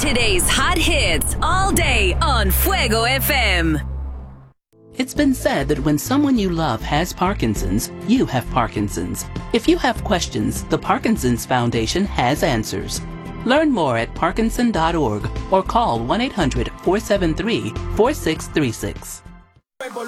Today's hot hits all day on Fuego FM. It's been said that when someone you love has Parkinson's, you have Parkinson's. If you have questions, the Parkinson's Foundation has answers. Learn more at parkinson.org or call 1-800-473-4636.